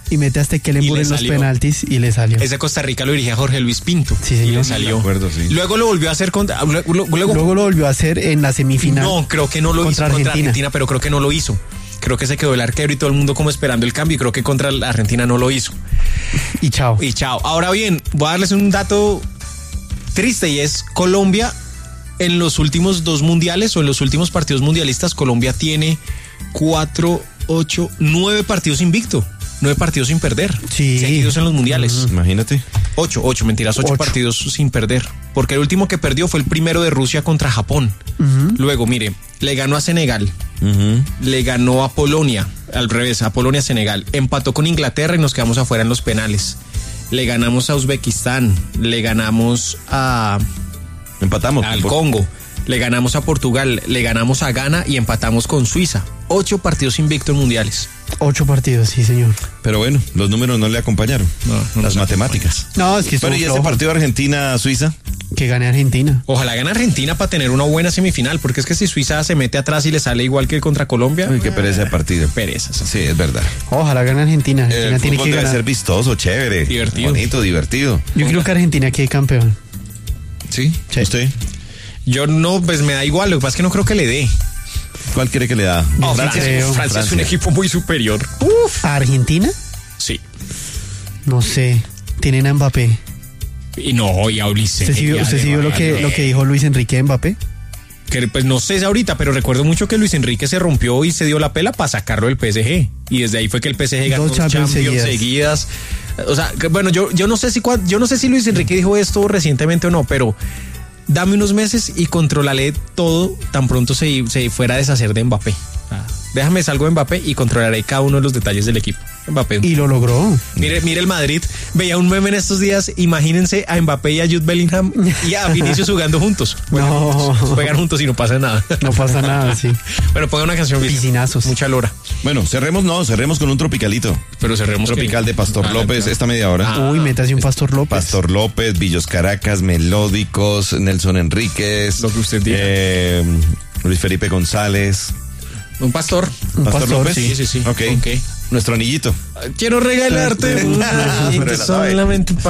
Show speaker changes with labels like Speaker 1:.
Speaker 1: Y mete hasta que le en los penaltis y le salió.
Speaker 2: Ese Costa Rica lo dirigía Jorge Luis Pinto.
Speaker 1: Sí, señor.
Speaker 2: Y le salió.
Speaker 3: De acuerdo, sí.
Speaker 2: Luego lo volvió a hacer
Speaker 1: Luego lo volvió a hacer en la semifinal.
Speaker 2: No, creo que no lo hizo contra Argentina, pero creo que no lo hizo. Creo que se quedó el arquero y todo el mundo como esperando el cambio, y creo que contra la Argentina no lo hizo.
Speaker 1: Y chao.
Speaker 2: Ahora bien, voy a darles un dato triste, y es Colombia en los últimos 2 mundiales o en los últimos partidos mundialistas. Colombia tiene 9 partidos invicto. 9 partidos sin perder.
Speaker 1: Sí.
Speaker 2: Seguidos en los mundiales.
Speaker 3: Imagínate.
Speaker 2: 8 partidos sin perder. Porque el último que perdió fue el primero de Rusia contra Japón. Luego, mire, le ganó a Senegal. Le ganó a Polonia. Al revés, a Polonia, Senegal. Empató con Inglaterra y nos quedamos afuera en los penales. Le ganamos a Uzbekistán. Le ganamos
Speaker 3: Empatamos
Speaker 2: al Congo. Le ganamos a Portugal. Le ganamos a Ghana y empatamos con Suiza. 8 partidos invictos en mundiales.
Speaker 1: 8 partidos, sí, señor.
Speaker 3: Pero bueno, los números no le acompañaron.
Speaker 2: No
Speaker 3: las matemáticas.
Speaker 1: No, es que
Speaker 3: Pero ¿y ese partido Argentina-Suiza?
Speaker 1: Que gane Argentina.
Speaker 2: Ojalá gane Argentina para tener una buena semifinal, porque es que si Suiza se mete atrás y le sale igual que contra Colombia.
Speaker 3: Uy, qué pereza de partido.
Speaker 2: Pereza.
Speaker 3: Sí, es verdad.
Speaker 1: Ojalá gane Argentina.
Speaker 3: El
Speaker 1: tiene
Speaker 3: fútbol
Speaker 1: que
Speaker 3: debe
Speaker 1: ganar.
Speaker 3: ser vistoso, chévere.
Speaker 2: Divertido.
Speaker 3: Bonito, divertido.
Speaker 1: Yo creo que Argentina quede campeón.
Speaker 3: ¿Sí?
Speaker 1: Sí.
Speaker 3: ¿Usted?
Speaker 2: Yo no, pues me da igual, lo que pasa es que no creo que le dé.
Speaker 3: ¿Cuál cree que le da?
Speaker 2: Francia es un equipo muy superior.
Speaker 1: ¿A Argentina?
Speaker 2: Sí.
Speaker 1: No sé. Tienen a Mbappé.
Speaker 2: Y no, y a Ulises.
Speaker 1: ¿Usted sí vio lo que dijo Luis Enrique de Mbappé?
Speaker 2: Que pues no sé ahorita, pero recuerdo mucho que Luis Enrique se rompió y se dio la pela para sacarlo del PSG. Y desde ahí fue que el PSG ganó 2 Champions seguidas. O sea, bueno, yo no sé si Luis Enrique dijo esto recientemente o no, pero dame unos meses y controlaré todo tan pronto se fuera a deshacer de Mbappé. Déjame salgo de Mbappé y controlaré cada uno de los detalles del equipo. Mbappé.
Speaker 1: Y lo logró.
Speaker 2: Mire el Madrid. Veía un meme en estos días. Imagínense a Mbappé y a Jude Bellingham y a Vinicius jugando juntos. Juegan juntos y no pasa nada.
Speaker 1: No pasa nada, sí.
Speaker 2: Bueno, ponga una canción.
Speaker 1: Piscinazos.
Speaker 2: Mucha lora.
Speaker 3: Bueno, cerremos con un tropicalito.
Speaker 2: Pero cerremos.
Speaker 3: Tropical de Pastor López, esta media hora.
Speaker 1: Uy, métase un Pastor López.
Speaker 3: Pastor López, Villos Caracas, Melódicos, Nelson Enríquez.
Speaker 2: Lo que usted diga.
Speaker 3: Luis Felipe González.
Speaker 2: Un pastor.
Speaker 3: ¿Pastor López?
Speaker 2: Sí.
Speaker 3: Ok. Nuestro anillito.
Speaker 2: Quiero regalarte un anillito solamente